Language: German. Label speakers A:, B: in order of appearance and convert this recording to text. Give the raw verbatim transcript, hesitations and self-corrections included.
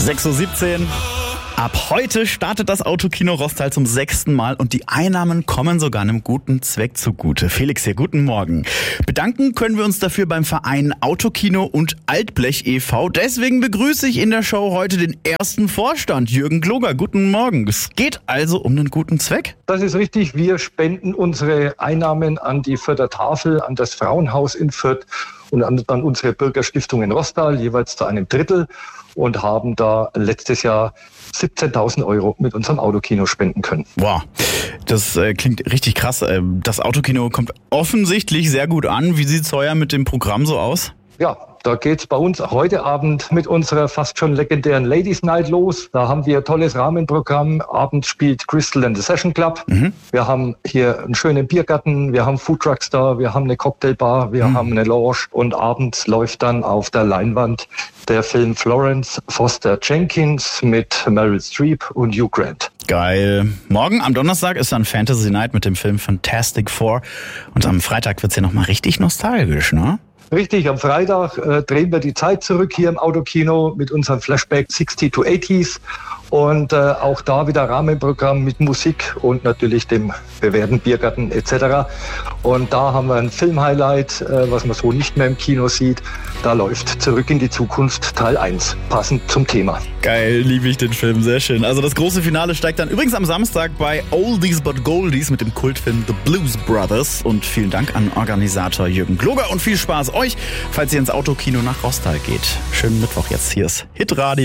A: sechs Uhr siebzehn. Ab heute startet das Autokino Rostal zum sechsten Mal und die Einnahmen kommen sogar einem guten Zweck zugute. Felix hier, guten Morgen. Bedanken können wir uns dafür beim Verein Autokino und Altblech e V. Deswegen begrüße ich in der Show heute den ersten Vorstand, Jürgen Gloger. Guten Morgen. Es geht also um einen guten Zweck?
B: Das ist richtig. Wir spenden unsere Einnahmen an die Fürther Tafel, an das Frauenhaus in Fürth und an, an unsere Bürgerstiftung in Rostal, jeweils zu einem Drittel, und haben da letztes Jahr siebzehntausend Euro mit unserem Autokino spenden können.
A: Wow, das äh, klingt richtig krass. Das Autokino kommt offensichtlich sehr gut an. Wie sieht's heuer mit dem Programm so aus?
B: Ja, da geht's bei uns heute Abend mit unserer fast schon legendären Ladies Night los. Da haben wir ein tolles Rahmenprogramm. Abends spielt Crystal and the Session Club. Mhm. Wir haben hier einen schönen Biergarten, wir haben Foodtrucks da, wir haben eine Cocktailbar, wir mhm. haben eine Lounge, und abends läuft dann auf der Leinwand der Film Florence Foster Jenkins mit Meryl Streep und Hugh Grant.
A: Geil. Morgen am Donnerstag ist dann Fantasy Night mit dem Film Fantastic Four. Und am Freitag wird's ja nochmal richtig nostalgisch, ne?
B: Richtig, am Freitag äh, drehen wir die Zeit zurück hier im Autokino mit unserem Flashback sixty to eighties. Und äh, auch da wieder Rahmenprogramm mit Musik und natürlich dem bewährten Biergarten et cetera. Und da haben wir ein Filmhighlight, äh, was man so nicht mehr im Kino sieht. Da läuft Zurück in die Zukunft Teil eins, passend zum Thema.
A: Geil, liebe ich den Film, sehr schön. Also das große Finale steigt dann übrigens am Samstag bei Oldies but Goldies mit dem Kultfilm The Blues Brothers. Und vielen Dank an Organisator Jürgen Gloger und viel Spaß euch, falls ihr ins Autokino nach Rostal geht. Schönen Mittwoch jetzt. Hier ist Hitradio.